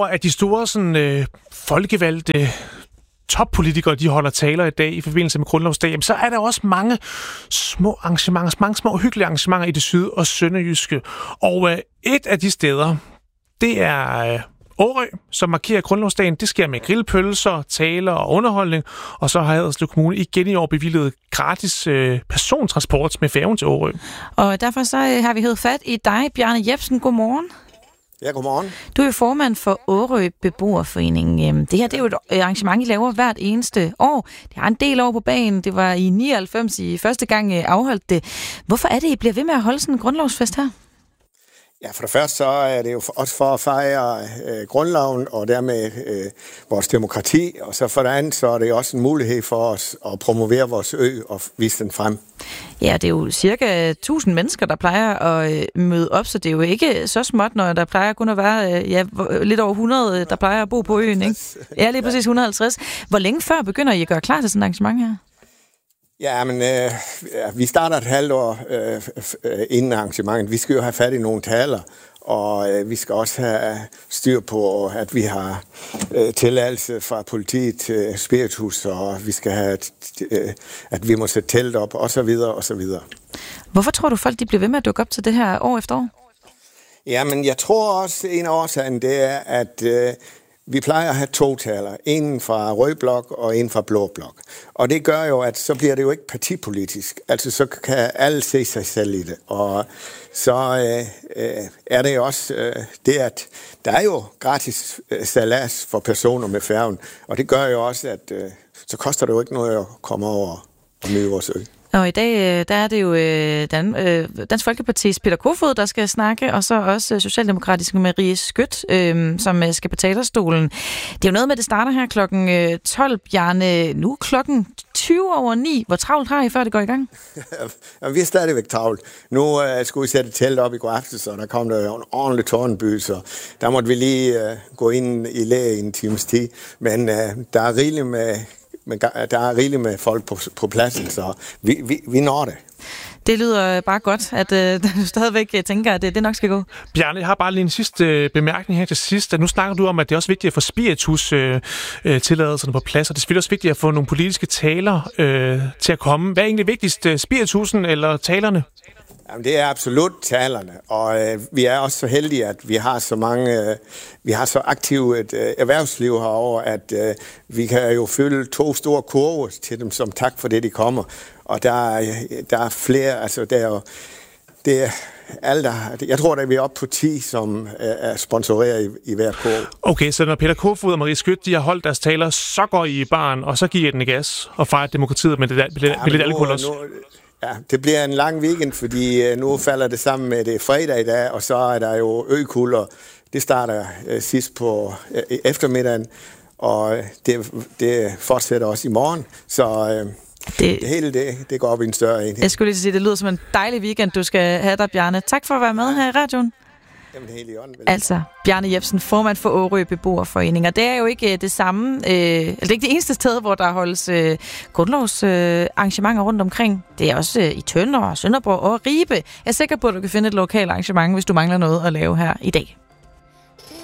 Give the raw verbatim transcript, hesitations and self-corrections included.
Udover at de store sådan, øh, folkevalgte toppolitikere, de holder taler i dag i forbindelse med Grundlovsdag, så er der også mange små arrangementer, mange små hyggelige arrangementer i det syd- og sønderjyske. Og øh, et af de steder, det er øh, Årø, som markerer Grundlovsdagen. Det sker med grillpølser, taler og underholdning. Og så har Haderslev Kommune igen i år bevilget gratis øh, persontransport med færgen til Årø. Og derfor så øh, har vi hævet fat i dig, Bjarne Jepsen. Godmorgen. Ja, godmorgen. Du er jo formand for Årø Beboerforening. Det her, det er jo et arrangement, I laver hvert eneste år. Det har en del år på banen. Det var i nioghalvfems, I første gang afholdt det. Hvorfor er det, I bliver ved med at holde sådan en grundlovsfest her? Ja, for det første så er det jo også for at fejre øh, grundloven og dermed øh, vores demokrati. Og så for det andet, så er det også en mulighed for os at promovere vores ø og vise den frem. Ja, det er jo cirka tusind mennesker, der plejer at møde op, så det er jo ikke så småt, når der plejer kun at være ja, lidt over hundrede, der plejer at bo på øen, ikke? Ja, lige præcis et hundrede og halvtreds. Hvor længe før begynder I at gøre klar til sådan et arrangement her? Ja, men øh, ja, vi starter et halvt år øh, inden arrangementet. Vi skal jo have fat i nogle taler, og øh, vi skal også have styr på, at vi har øh, tilladelse fra politiet til spiritus, og vi skal have, øh, at vi må sætte telt op, og så videre, og så videre. Hvorfor tror du, folk de bliver ved med at dukke op til det her år efter år? Jamen, jeg tror også, en af årsagen, det er, at øh, vi plejer at have to taler. En fra rød blok og en fra blå blok. Og det gør jo, at så bliver det jo ikke partipolitisk. Altså, så kan alle se sig selv i det. Og så øh, øh, er det jo også øh, det, at der er jo gratis øh, salas for personer med færgen. Og det gør jo også, at øh, så koster det jo ikke noget at komme over og møde vores ø. Og i dag, der er det jo Dan, Dansk Folkepartis Peter Kofod, der skal snakke, og så også Socialdemokratiske Marie Skødt, øh, som skal på talerstolen. Det er jo noget med, at det starter her klokken tolv, Bjarne. Nu klokken tyve over ni. Hvor travlt har I, før det går i gang? Ja, vi er stadigvæk travlt. Nu uh, skulle vi sætte telt op i går aftes, så der kom der en ordentlig tårnby, så der måtte vi lige uh, gå ind i læge i en times tid. Men uh, der er rigeligt med... Men der er rigeligt med folk på, på pladsen, så vi, vi, vi når det. Det lyder bare godt, at øh, du stadigvæk tænker, at det, det nok skal gå. Bjarne, jeg har bare lige en sidste øh, bemærkning her til sidst. Nu snakker du om, at det er også vigtigt at få spiritus øh, øh, tilladelserne på plads, og det er selvfølgelig også vigtigt at få nogle politiske taler øh, til at komme. Hvad er egentlig vigtigst, spiritusen eller talerne? Jamen, det er absolut talerne, og øh, vi er også så heldige, at vi har så mange, øh, vi har så aktivt et øh, erhvervsliv herover, at øh, vi kan jo fylde to store kurver til dem som tak for det, de kommer. Og der er, der er flere, altså der er jo, det er alle, der, jeg tror, at vi er oppe på ti, som er sponsoreret i, i hver kurve. Okay, så når Peter Kofod og Marie Skødt, de har holdt deres taler, så går I i baren, og så giver I den i gas og fejrer demokratiet med, det, med, ja, med lidt alkohol også. Nu, Ja, det bliver en lang weekend, fordi nu falder det sammen med det fredag i dag, og så er der jo økulder. Det starter øh, sidst på øh, eftermiddagen, og det, det fortsætter også i morgen. Så øh, det, det hele det, det går op i en større enhed. Jeg skulle lige sige, det lyder som en dejlig weekend, du skal have dig, Bjarne. Tak for at være med her i radioen. Jamen, helt i ånden, altså, Bjarne Jepsen, formand for Årø Beboerforening. Og det er jo ikke det samme, øh, det er ikke det eneste sted, hvor der holdes øh, grundlovsarrangementer øh, rundt omkring. Det er også øh, i Tønder, Sønderborg og Ribe. Jeg er sikker på, at du kan finde et lokalt arrangement, hvis du mangler noget at lave her i dag.